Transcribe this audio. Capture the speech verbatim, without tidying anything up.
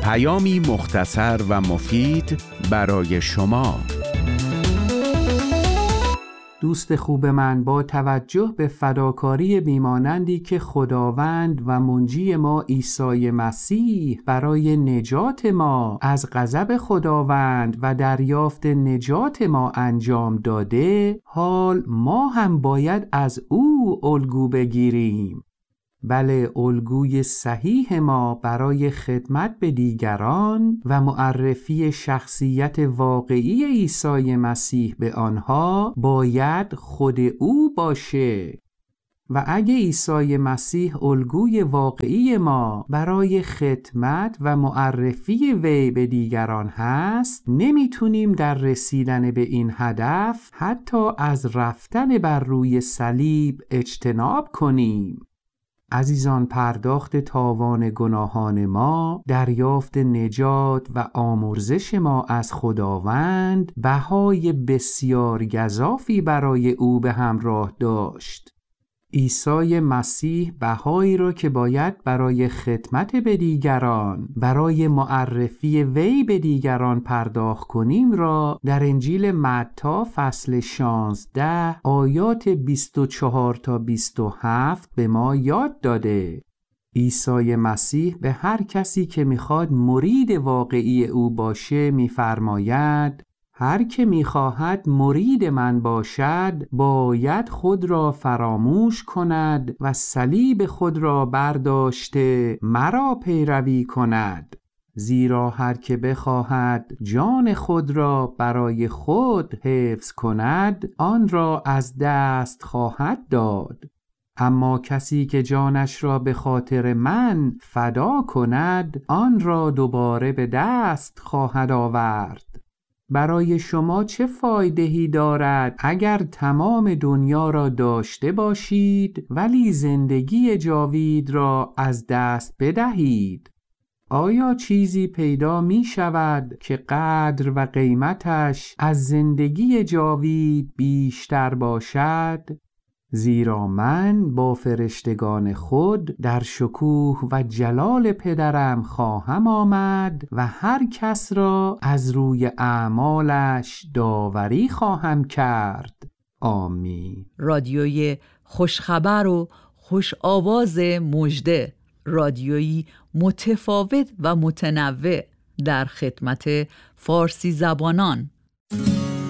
پیامی مختصر و مفید برای شما. دوست خوب من، با توجه به فداکاری بیمانندی که خداوند و منجی ما عیسی مسیح برای نجات ما از غضب خداوند و دریافت نجات ما انجام داده، حال ما هم باید از او الگو بگیریم. بله، الگوی صحیح ما برای خدمت به دیگران و معرفی شخصیت واقعی عیسی مسیح به آنها باید خود او باشه. و اگه عیسی مسیح الگوی واقعی ما برای خدمت و معرفی وی به دیگران هست، نمیتونیم در رسیدن به این هدف حتی از رفتن بر روی صلیب اجتناب کنیم. عزیزان، پرداخت تاوان گناهان ما، دریافت نجات و آمرزش ما از خداوند بهای بسیار گزافی برای او به همراه داشت. عیسی مسیح بهایی را که باید برای خدمت به دیگران، برای معرفی وی به دیگران پرداخت کنیم را در انجیل متی فصل شانزده آیات بیست و چهار تا بیست و هفت به ما یاد داده. عیسی مسیح به هر کسی که میخواد مرید واقعی او باشه میفرماید: هر که می‌خواهد مرید من باشد باید خود را فراموش کند و صلیب خود را برداشته مرا پیروی کند. زیرا هر که بخواهد جان خود را برای خود حفظ کند آن را از دست خواهد داد، اما کسی که جانش را به خاطر من فدا کند آن را دوباره به دست خواهد آورد. برای شما چه فایده‌ای دارد اگر تمام دنیا را داشته باشید ولی زندگی جاوید را از دست بدهید؟ آیا چیزی پیدا می شود که قدر و قیمتش از زندگی جاوید بیشتر باشد؟ زیرا من با فرشتگان خود در شکوه و جلال پدرم خواهم آمد و هر کس را از روی اعمالش داوری خواهم کرد. آمین. رادیوی خوشخبر و خوش آواز مژده، رادیویی متفاوت و متنوع در خدمت فارسی زبانان.